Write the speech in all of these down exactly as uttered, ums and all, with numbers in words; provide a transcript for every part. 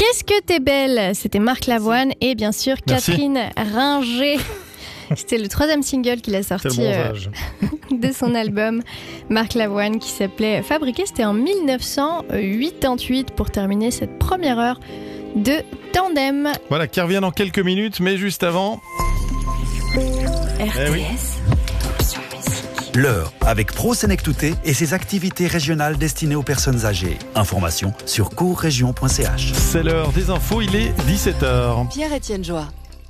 Qu'est-ce que t'es belle? C'était Marc Lavoine et bien sûr Merci. Catherine Ringer. C'était le troisième single qu'il a sorti euh, de son album Marc Lavoine qui s'appelait Fabriqué. C'était en dix-neuf cent quatre-vingt-huit pour terminer cette première heure de Tandem. Voilà, qui revient dans quelques minutes, mais juste avant... R T S, Eh oui. Option musique. L'heure avec Pro Senectouté et ses activités régionales destinées aux personnes âgées. Information sur courregion point c h. C'est l'heure des infos, il est dix-sept heures. Pierre-Étienne Joie.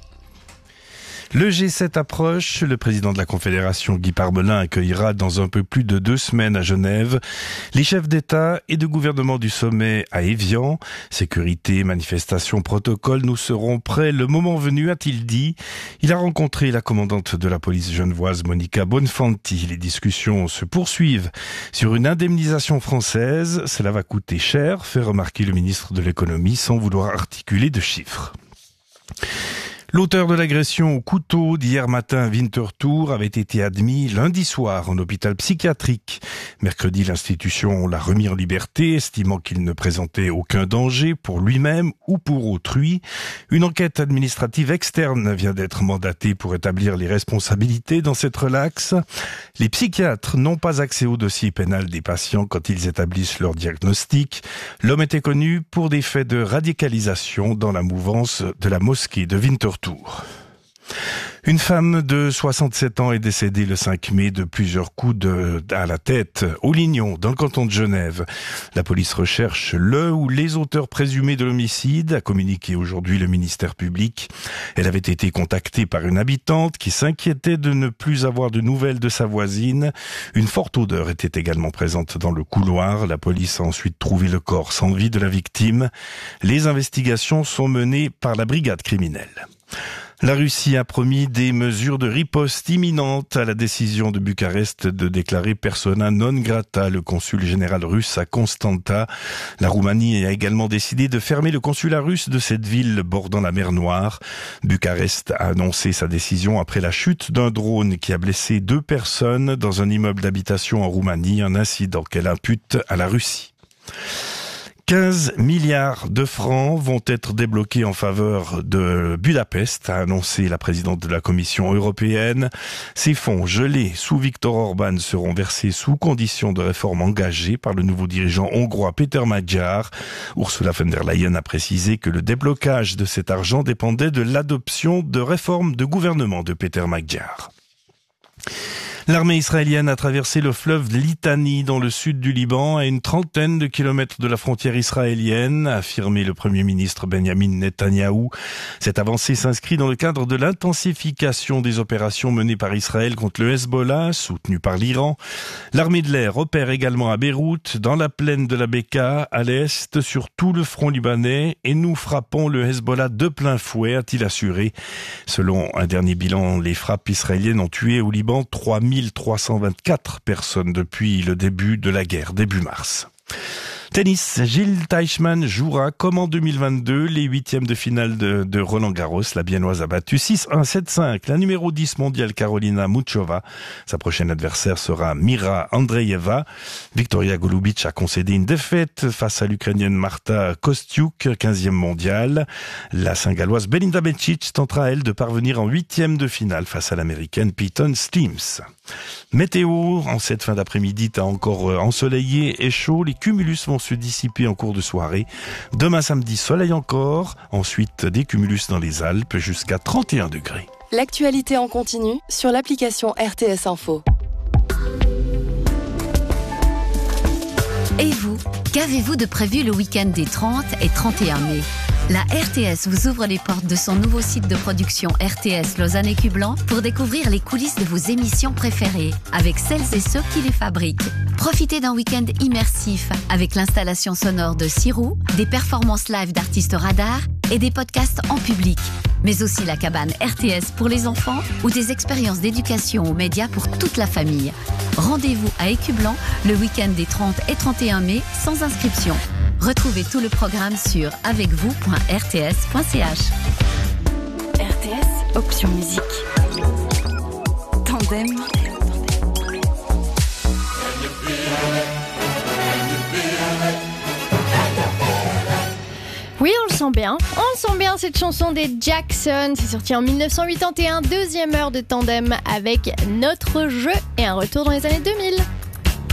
Le G sept approche. Le président de la Confédération, Guy Parmelin, accueillera dans un peu plus de deux semaines à Genève les chefs d'État et de gouvernement du sommet à Évian. Sécurité, manifestations, protocole, nous serons prêts le moment venu, a-t-il dit. Il a rencontré la commandante de la police genevoise, Monica Bonfanti. Les discussions se poursuivent sur une indemnisation française. Cela va coûter cher, fait remarquer le ministre de l'économie sans vouloir articuler de chiffres. L'auteur de l'agression au couteau d'hier matin à Winterthur avait été admis lundi soir en hôpital psychiatrique. Mercredi, l'institution l'a remis en liberté, estimant qu'il ne présentait aucun danger pour lui-même ou pour autrui. Une enquête administrative externe vient d'être mandatée pour établir les responsabilités dans cette relaxe. Les psychiatres n'ont pas accès au dossier pénal des patients quand ils établissent leur diagnostic. L'homme était connu pour des faits de radicalisation dans la mouvance de la mosquée de Winterthur. Une femme de soixante-sept ans est décédée le cinq mai de plusieurs coups de, à la tête au Lignon, dans le canton de Genève. La police recherche le ou les auteurs présumés de l'homicide, a communiqué aujourd'hui le ministère public. Elle avait été contactée par une habitante qui s'inquiétait de ne plus avoir de nouvelles de sa voisine. Une forte odeur était également présente dans le couloir. La police a ensuite trouvé le corps sans vie de la victime. Les investigations sont menées par la brigade criminelle. La Russie a promis des mesures de riposte imminentes à la décision de Bucarest de déclarer persona non grata le consul général russe à Constanta. La Roumanie a également décidé de fermer le consulat russe de cette ville bordant la mer Noire. Bucarest a annoncé sa décision après la chute d'un drone qui a blessé deux personnes dans un immeuble d'habitation en Roumanie, un incident qu'elle impute à la Russie. quinze milliards de francs vont être débloqués en faveur de Budapest, a annoncé la présidente de la Commission européenne. Ces fonds gelés sous Viktor Orban seront versés sous condition de réforme engagée par le nouveau dirigeant hongrois Péter Magyar. Ursula von der Leyen a précisé que le déblocage de cet argent dépendait de l'adoption de réformes de gouvernement de Péter Magyar. L'armée israélienne a traversé le fleuve Litani dans le sud du Liban à une trentaine de kilomètres de la frontière israélienne, a affirmé le Premier ministre Benjamin Netanyahou. Cette avancée s'inscrit dans le cadre de l'intensification des opérations menées par Israël contre le Hezbollah, soutenu par l'Iran. L'armée de l'air opère également à Beyrouth, dans la plaine de la Beka, à l'est, sur tout le front libanais, et nous frappons le Hezbollah de plein fouet, a-t-il assuré. Selon un dernier bilan, les frappes israéliennes ont tué au Liban trois mille trois cent vingt-quatre personnes depuis le début de la guerre, début mars. Tennis, Gilles Teichmann jouera comme en deux mille vingt-deux les huitièmes de finale de, de Roland-Garros. La Biennoise a battu six un sept cinq la numéro dix mondiale Karolina Muchova. Sa prochaine adversaire sera Mira Andreeva. Victoria Golubic a concédé une défaite face à l'Ukrainienne Marta Kostyuk, quinzième mondiale. La Saint-Galloise Belinda Bencic tentera, elle, de parvenir en huitième de finale face à l'Américaine Peyton Steems. Météo, en cette fin d'après-midi, t'as encore ensoleillé et chaud. Les cumulus vont se dissiper en cours de soirée. Demain samedi, soleil encore. Ensuite, des cumulus dans les Alpes jusqu'à trente et un degrés. L'actualité en continu sur l'application R T S Info. Et vous, qu'avez-vous de prévu le week-end des trente et trente et un mai ? La R T S vous ouvre les portes de son nouveau site de production R T S Lausanne et Cublan pour découvrir les coulisses de vos émissions préférées avec celles et ceux qui les fabriquent. Profitez d'un week-end immersif avec l'installation sonore de Sirou, des performances live d'artistes radars et des podcasts en public. Mais aussi la cabane R T S pour les enfants ou des expériences d'éducation aux médias pour toute la famille. Rendez-vous à Écublan le week-end des trente et trente et un mai sans inscription. Retrouvez tout le programme sur avec vous point r t s point c h. R T S, option musique. Tandem. Oui, on le sent bien. On sent bien cette chanson des Jackson. C'est sorti en dix-neuf cent quatre-vingt-onze, deuxième heure de tandem avec Notre Jeu et un retour dans les années deux mille.